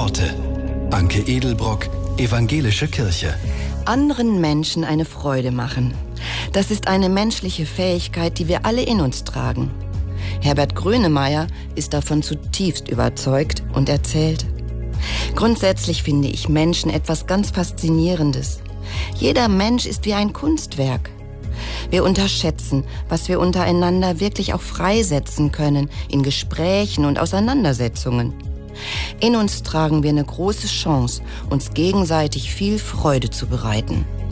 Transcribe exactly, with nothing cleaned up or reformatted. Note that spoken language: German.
Worte. Anke Edelbrock, Evangelische Kirche. Anderen Menschen eine Freude machen. Das ist eine menschliche Fähigkeit, die wir alle in uns tragen. Herbert Grönemeyer ist davon zutiefst überzeugt und erzählt: Grundsätzlich finde ich Menschen etwas ganz Faszinierendes. Jeder Mensch ist wie ein Kunstwerk. Wir unterschätzen, was wir untereinander wirklich auch freisetzen können in Gesprächen und Auseinandersetzungen. In uns tragen wir eine große Chance, uns gegenseitig viel Freude zu bereiten.